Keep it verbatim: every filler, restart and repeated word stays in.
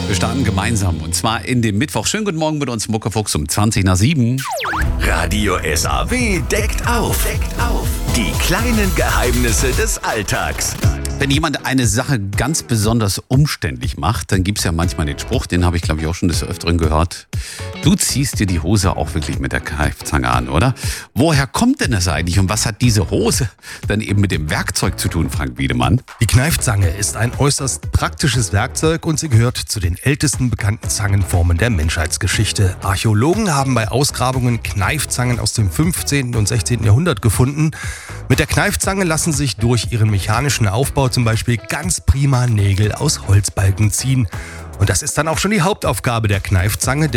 Wir starten gemeinsam und zwar in den Mittwoch. Schönen guten Morgen mit uns, Muckefuchs, um zwanzig nach sieben. Radio S A W deckt auf. Deckt auf. Die kleinen Geheimnisse des Alltags. Wenn jemand eine Sache ganz besonders umständlich macht, dann gibt es ja manchmal den Spruch, den habe ich glaube ich auch schon des Öfteren gehört. Du ziehst dir die Hose auch wirklich mit der Kneifzange an, oder? Woher kommt denn das eigentlich und was hat diese Hose dann eben mit dem Werkzeug zu tun, Frank Wiedemann? Die Kneifzange ist ein äußerst praktisches Werkzeug und sie gehört zu den ältesten bekannten Zangenformen der Menschheitsgeschichte. Archäologen haben bei Ausgrabungen Kneifzangen aus dem fünfzehnten und sechzehnten Jahrhundert gefunden. Mit der Kneifzange lassen sich durch ihren mechanischen Aufbau zum Beispiel ganz prima Nägel aus Holzbalken ziehen. Und das ist dann auch schon die Hauptaufgabe der Kneifzange,